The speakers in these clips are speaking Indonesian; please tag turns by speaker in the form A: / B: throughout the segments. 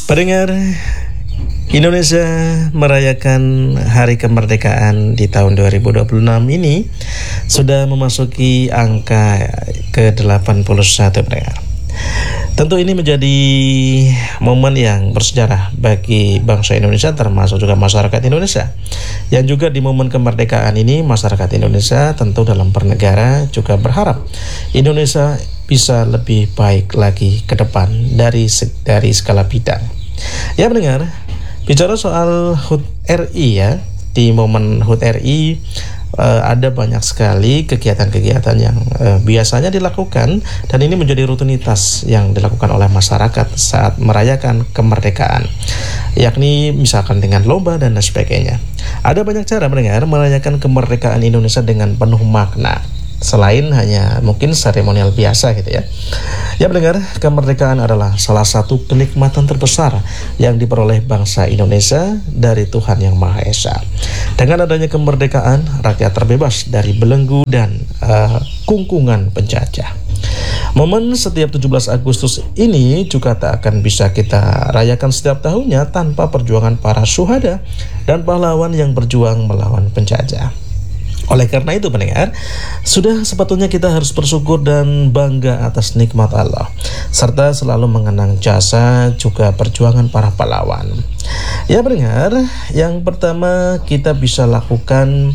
A: Pendengar, Indonesia merayakan hari kemerdekaan di tahun 2026 ini sudah memasuki angka ke-81, pendengar. Tentu ini menjadi momen yang bersejarah bagi bangsa Indonesia, termasuk juga masyarakat Indonesia. Yang juga di momen kemerdekaan ini, masyarakat Indonesia tentu dalam bernegara juga berharap Indonesia bisa lebih baik lagi ke depan dari segala bidang. Ya pendengar, bicara soal HUT RI ya, di momen HUT RI ada banyak sekali kegiatan-kegiatan yang biasanya dilakukan, dan ini menjadi rutinitas yang dilakukan oleh masyarakat saat merayakan kemerdekaan, yakni misalkan dengan lomba dan sebagainya. Ada banyak cara mendengar merayakan kemerdekaan Indonesia dengan penuh makna, selain hanya mungkin seremonial biasa gitu ya. Ya pendengar, kemerdekaan adalah salah satu kenikmatan terbesar yang diperoleh bangsa Indonesia dari Tuhan Yang Maha Esa. Dengan adanya kemerdekaan, rakyat terbebas dari belenggu dan kungkungan penjajah. Momen setiap 17 Agustus ini juga tak akan bisa kita rayakan setiap tahunnya tanpa perjuangan para syuhada dan pahlawan yang berjuang melawan penjajah. Oleh karena itu pendengar, sudah sepatutnya kita harus bersyukur dan bangga atas nikmat Allah, serta selalu mengenang jasa juga perjuangan para pahlawan. Ya pendengar, yang pertama kita bisa lakukan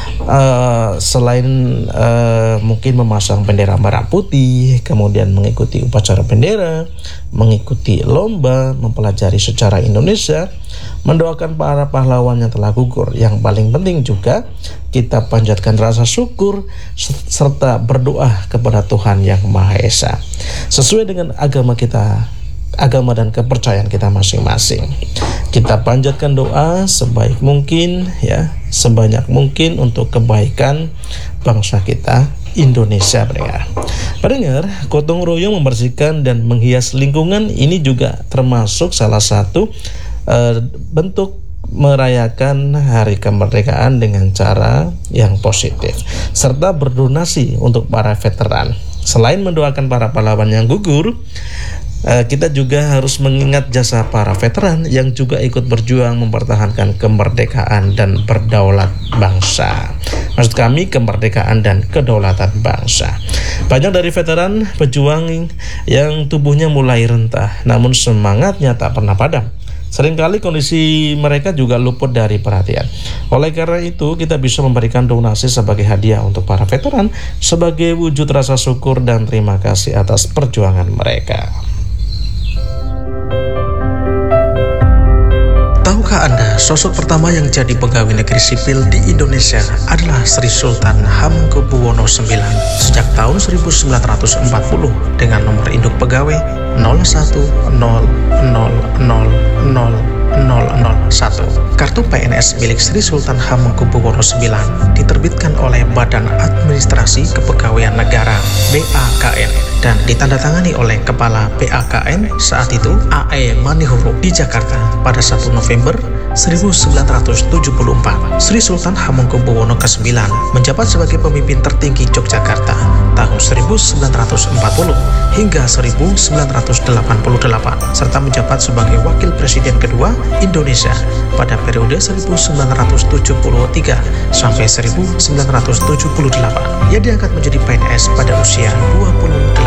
A: selain mungkin memasang bendera merah putih, kemudian mengikuti upacara bendera, mengikuti lomba, mempelajari sejarah Indonesia, mendoakan para pahlawan yang telah gugur. Yang paling penting juga kita panjatkan rasa syukur serta berdoa kepada Tuhan Yang Maha Esa sesuai dengan agama kita, agama dan kepercayaan kita masing-masing. Kita panjatkan doa sebaik mungkin ya, sebanyak mungkin untuk kebaikan bangsa kita Indonesia pendengar. Pendengar, gotong royong membersihkan dan menghias lingkungan ini juga termasuk salah satu bentuk merayakan hari kemerdekaan dengan cara yang positif, serta berdonasi untuk para veteran. Selain mendoakan para pahlawan yang gugur, kita juga harus mengingat jasa para veteran yang juga ikut berjuang mempertahankan kemerdekaan dan berdaulat bangsa. Maksud kami kemerdekaan dan kedaulatan bangsa. Banyak dari veteran pejuang yang tubuhnya mulai rentah, namun semangatnya tak pernah padam. Seringkali kondisi mereka juga luput dari perhatian. Oleh karena itu, kita bisa memberikan donasi sebagai hadiah untuk para veteran sebagai wujud rasa syukur dan terima kasih atas perjuangan mereka. Tahukah Anda, sosok pertama yang jadi pegawai negeri sipil di Indonesia adalah Sri Sultan Hamengkubuwono IX sejak tahun 1940 dengan nomor induk pegawai 01000001. Kartu PNS milik Sri Sultan Hamengkubuwono IX diterbitkan oleh Badan Administrasi Kepegawaian Negara (BAKN) dan ditandatangani oleh Kepala BAKN saat itu A.E. Manihuru di Jakarta pada 1 November 1974. Sri Sultan Hamengkubuwono ke-9 menjabat sebagai pemimpin tertinggi Yogyakarta tahun 1940 hingga 1988 serta menjabat sebagai wakil presiden kedua Indonesia pada periode 1973 sampai 1978. Ia diangkat menjadi PNS pada usia 28